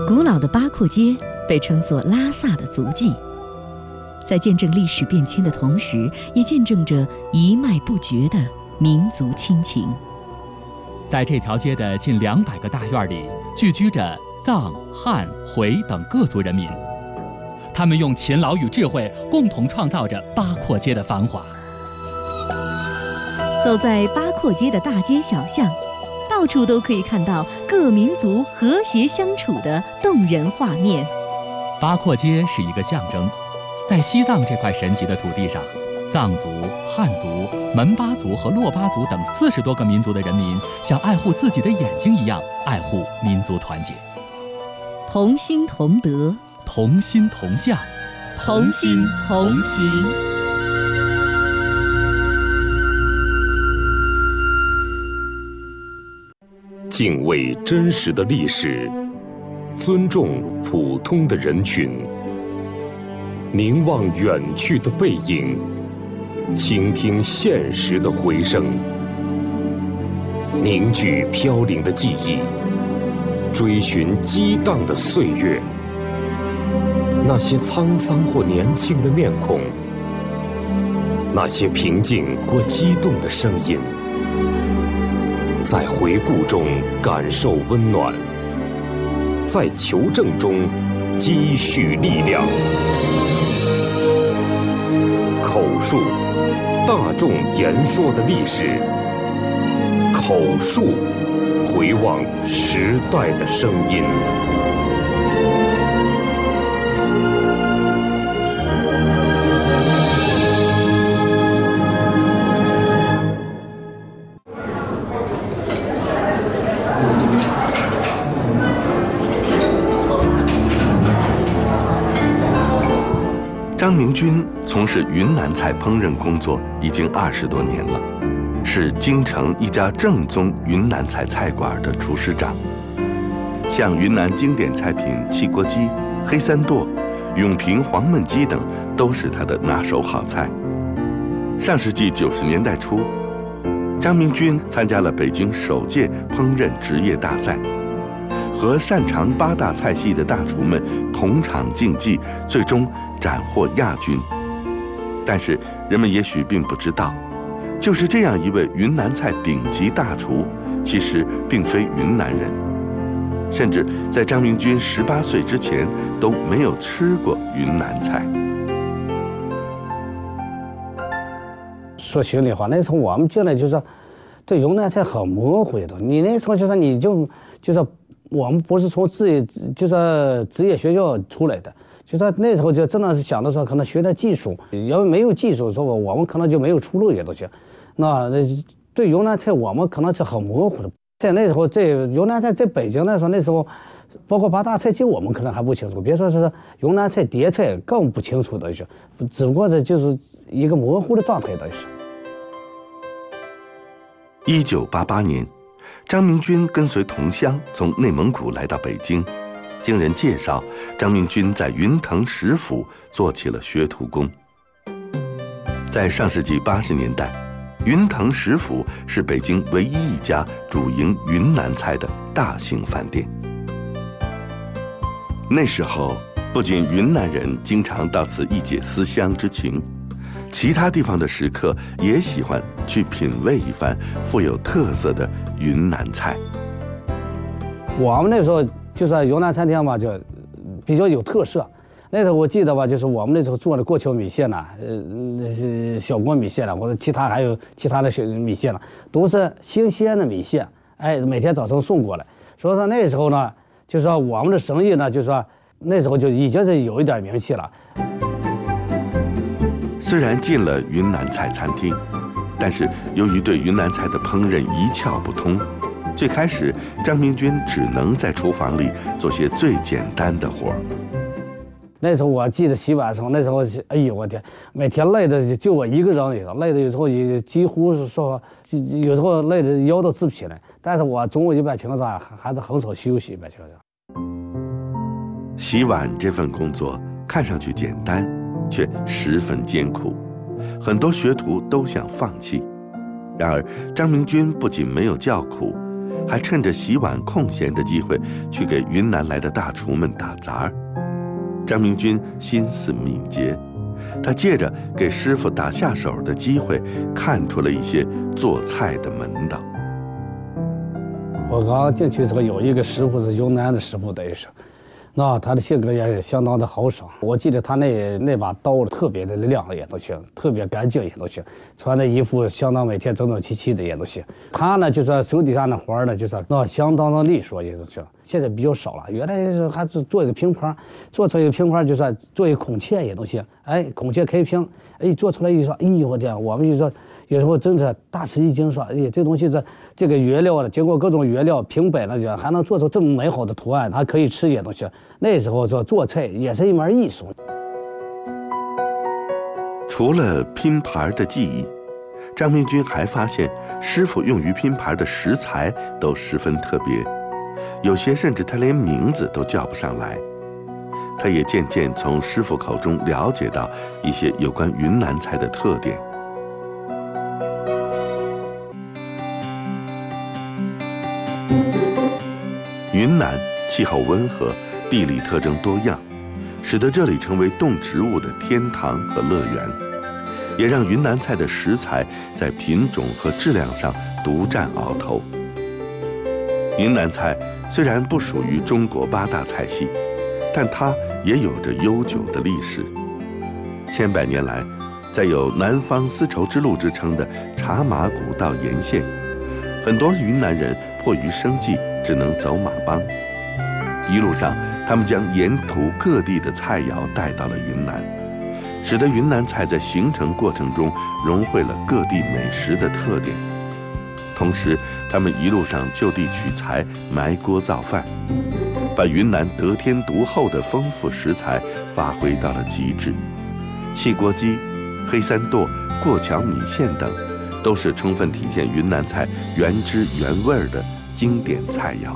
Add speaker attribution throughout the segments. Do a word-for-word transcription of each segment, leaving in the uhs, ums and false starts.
Speaker 1: 古老的八廓街被称作拉萨的足迹，在见证历史变迁的同时，也见证着一脉不绝的民族亲情。
Speaker 2: 在这条街的近两百个大院里，聚居着藏、汉、回等各族人民，他们用勤劳与智慧共同创造着八廓街的繁华。
Speaker 1: 走在八廓街的大街小巷，到处都可以看到各民族和谐相处的动人画面。
Speaker 2: 八廓街是一个象征，在西藏这块神奇的土地上，藏族、汉族、门巴族和珞巴族等四十多个民族的人民，像爱护自己的眼睛一样爱护民族团结。
Speaker 1: 同心同德，
Speaker 2: 同心同向，
Speaker 1: 同心同行。
Speaker 3: 敬畏真实的历史，尊重普通的人群，凝望远去的背影，倾听现实的回声，凝聚飘零的记忆，追寻激荡的岁月。那些沧桑或年轻的面孔，那些平静或激动的声音，在回顾中感受温暖，在求证中积蓄力量。口述，大众言说的历史；口述，回望时代的声音。
Speaker 4: 张明军从事云南菜烹饪工作已经二十多年了，是京城一家正宗云南菜菜馆的厨师长。像云南经典菜品汽锅鸡、黑三剁、永平黄焖鸡等，都是他的拿手好菜。上世纪九十年代初，张明军参加了北京首届烹饪职业大赛，和擅长八大菜系的大厨们同场竞技，最终斩获亚军。但是人们也许并不知道，就是这样一位云南菜顶级大厨，其实并非云南人，甚至在张明军十八岁之前都没有吃过云南菜。
Speaker 5: 说心里话，那时候我们进来就是对云南菜很模糊的，你那时候就是你就就是我们不是从职业就是职业学校出来的，就是那时候就真的是想的说可能学点技术，要没有技术说我们可能就没有出路也都行。那对云南菜我们可能是很模糊的。在那时候这云南菜在北京来说，那时候包括八大菜系我们可能还不清楚，别说是云南菜碟菜更不清楚的是，只不过这就是一个模糊的状态的是。
Speaker 4: 一九八八年，张明军跟随同乡从内蒙古来到北京，经人介绍，张明军在云腾食府做起了学徒工。在上世纪八十年代，云腾食府是北京唯一一家主营云南菜的大型饭店。那时候，不仅云南人经常到此一解思乡之情，其他地方的食客也喜欢去品味一番富有特色的云南菜。
Speaker 5: 我们那时候就是云南餐厅吧，就比较有特色。那时候我记得吧，就是我们那时候做的过桥米线呐、啊，呃，那是小锅米线了、啊，或者其他还有其他的小米线了、啊，都是新鲜的米线，哎，每天早晨送过来。所以说那时候呢，就是说我们的生意呢，就是说那时候就已经是有一点名气了。
Speaker 4: 虽然进了云南菜餐厅，但是由于对云南菜的烹饪一窍不通，最开始张明军只能在厨房里做些最简单的活儿。
Speaker 5: 那时候我记得洗碗的时候，那时候哎呦我天，每天累的就我一个人，累的有时候也几乎是说，有时候累的腰都直不起来。但是我中午一般情况下还是很少休息，一般情况下。
Speaker 4: 洗碗这份工作看上去简单，却十分艰苦，很多学徒都想放弃。然而张明军不仅没有叫苦， 还趁着洗碗空闲的机会去给云南来的大厨们打杂。张明军心思敏捷，他借着给师傅打下手的机会，看出了一些做菜的门道。
Speaker 5: 我刚进去的时候，有一个师傅是云南的师傅，等于是，那他的性格也相当的豪爽。我记得他那那把刀特别的亮也都行，特别干净也都行，穿的衣服相当每天整整齐齐的也都行。他呢，就是手底下那活呢，就是那相当的利索也都行。现在比较少了，原来是还是做一个平盘，做出一个平盘就是做一个孔雀也都行。哎，孔雀开屏，哎，做出来一说，哎呦我天，我们就说。有时候真是大吃一惊，说：“哎，这东西这这个原料呢，经过各种原料评摆了，就还能做出这么美好的图案，还可以吃些东西。那时候说做菜也是一门艺术。”
Speaker 4: 除了拼盘的技艺，张明军还发现师傅用于拼盘的食材都十分特别，有些甚至他连名字都叫不上来。他也渐渐从师傅口中了解到一些有关云南菜的特点。云南气候温和，地理特征多样，使得这里成为动植物的天堂和乐园，也让云南菜的食材在品种和质量上独占鳌头。云南菜虽然不属于中国八大菜系，但它也有着悠久的历史。千百年来，在有南方丝绸之路之称的茶马古道沿线，很多云南人迫于生计，只能走马帮。一路上，他们将沿途各地的菜肴带到了云南，使得云南菜在形成过程中融汇了各地美食的特点。同时，他们一路上就地取材，埋锅造饭，把云南得天独厚的丰富食材发挥到了极致。汽锅鸡、黑三剁、过桥米线等，都是充分体现云南菜原汁原味的经典菜肴。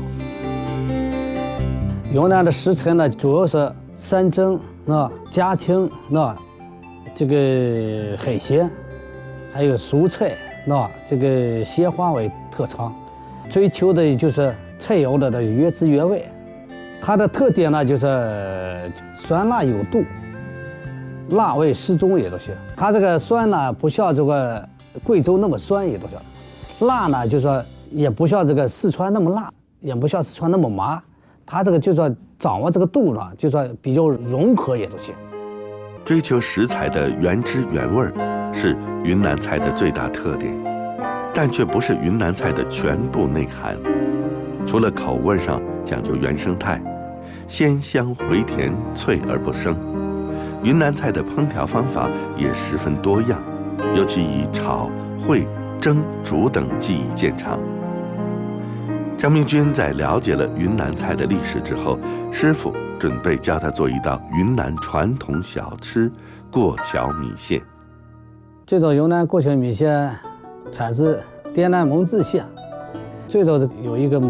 Speaker 5: 云南的食材呢，主要是山珍、那家禽、那这个海鲜，还有蔬菜，那这个鲜花为特长，追求的就是菜肴的的原汁原味。它的特点呢，就是酸辣有度，辣味适中也都行。它这个酸呢，不像这个贵州那么酸也都行，辣呢就说也不像这个四川那么辣，也不像四川那么麻。它这个就说掌握这个度呢，就说比较融合也都行。
Speaker 4: 追求食材的原汁原味是云南菜的最大特点，但却不是云南菜的全部内涵。除了口味上讲究原生态，鲜香回甜，脆而不生，云南菜的烹调方法也十分多样，尤其以炒、烩、蒸、煮等技艺见长。张明军在了解了云南菜的历史之后，师傅准备教他做一道云南传统小吃——过桥米线。
Speaker 5: 这种云南过桥米线产自滇南蒙自县，最早有一个